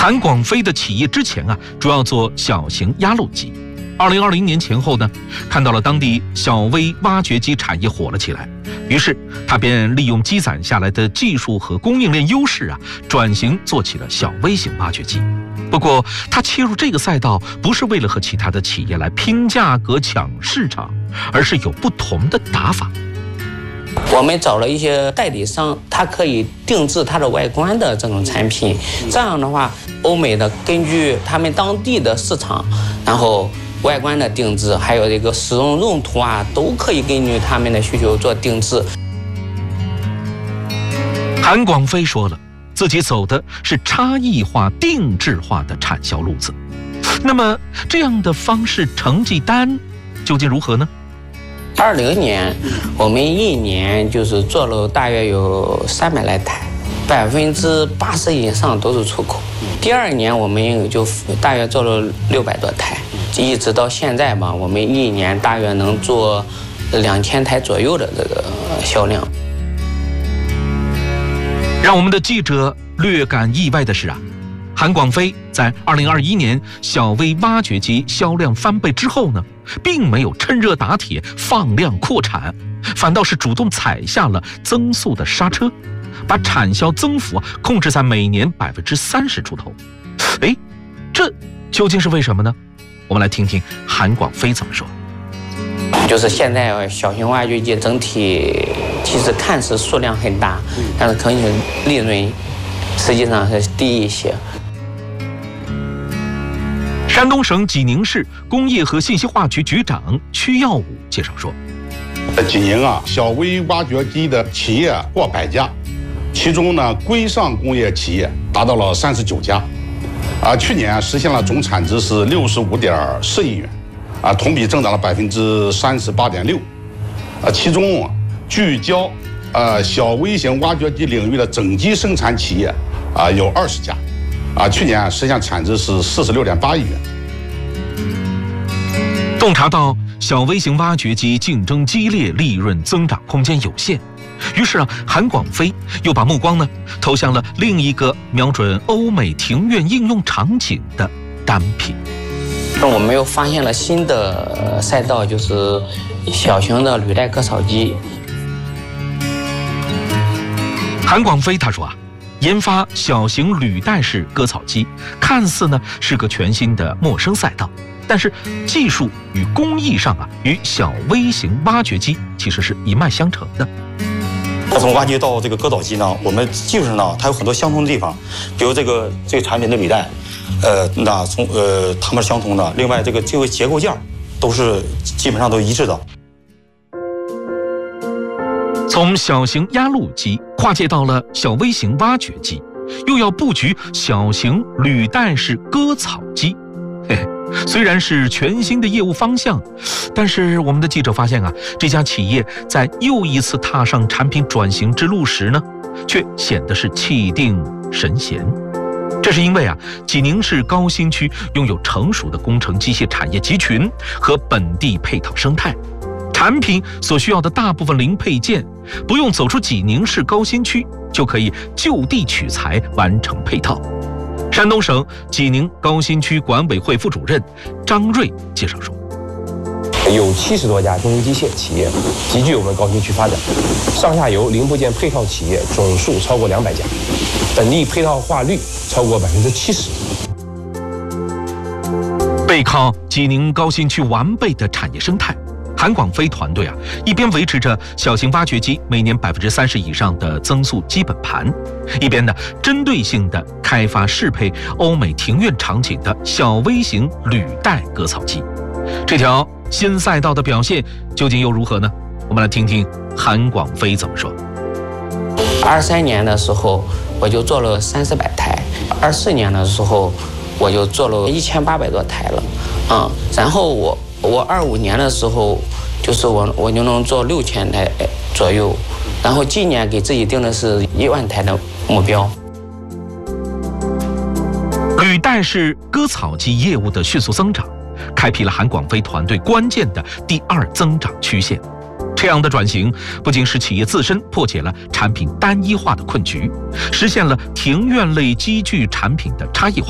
韩广飞的企业之前主要做小型压路机。2020年前后呢，看到了当地小微挖掘机产业火了起来，于是他便利用积攒下来的技术和供应链优势转型做起了小微型挖掘机。不过他切入这个赛道不是为了和其他的企业来拼价格抢市场，而是有不同的打法。 我们找了一些代理商，他可以定制它的外观的这种产品，这样的话，欧美的根据他们当地的市场，然后外观的定制，还有这个使用用途都可以根据他们的需求做定制。 韩广飞说了，自己走的是差异化、定制化的产销路子。那么这样的方式成绩单究竟如何呢 ？20年，我们一年就是做了大约有300来台，80%以上都是出口。第2年我们就大约做了600多台，一直到现在吧，我们一年大约能做2000台左右的这个销量。 让我们的记者略感意外的是韩广飞在2021年小微挖掘机销量翻倍之后呢，并没有趁热打铁放量扩产，反倒是主动踩下了增速的刹车，把产销增幅控制在每年30%出头。这究竟是为什么呢？我们来听听韩广飞怎么说。 就是现在小型挖掘机整体其实看似数量很大，但是可能利润实际上是低一些。 山东省济宁市工业和信息化局局长屈耀武介绍说， 济宁小微挖掘机的企业过100家，其中呢规上工业企业达到了39家，去年实现了总产值是65.4亿元，同比增长了38.6%，其中聚焦小微型挖掘机领域的整机生产企业有20家。去年实现产值是46.8亿元。 洞察到小微型挖掘机竞争激烈，利润增长空间有限，于是韩广飞又把目光呢投向了另一个瞄准欧美庭院应用场景的单品。 我们又发现了新的赛道，就是小型的履带割草机。 韩广飞他说研发小型履带式割草机看似呢是个全新的陌生赛道，但是技术与工艺上与小微型挖掘机其实是一脉相承的。 从挖掘到这个割草机呢，我们技术上呢它有很多相同的地方，比如这个产品的履带，它们是相同的。另外这个结构件都是基本上都一致的。 从小型压路机跨界到了小微型挖掘机，又要布局小型履带式割草机。虽然是全新的业务方向，但是我们的记者发现这家企业在又一次踏上产品转型之路时呢，却显得是气定神闲。这是因为济宁市高新区拥有成熟的工程机械产业集群和本地配套生态，产品所需要的大部分零配件不用走出济宁市高新区，就可以就地取材完成配套。山东省济宁高新区管委会副主任张瑞介绍说， 有70多家中型机械企业集聚我们高新区发展，上下游零部件配套企业总数超过200家，本地配套化率超过70%。 背靠济宁高新区完备的产业生态，韩广飞团队一边维持着小型挖掘机每年30%以上的增速基本盘，一边呢针对性的开发适配欧美庭院场景的小微型履带割草机。这条新赛道的表现究竟又如何呢？我们来听听韩广飞怎么说。 23年的时候我就做了300-400台，24年的时候我就做了1800多台了，然后我25年的时候，就是我就能做6000台左右，然后今年给自己定的是1万台的目标。 履带式割草机业务的迅速增长，开辟了韩广飞团队关键的第2增长曲线。这样的转型不仅使企业自身破解了产品单一化的困局，实现了庭院类机具产品的差异化，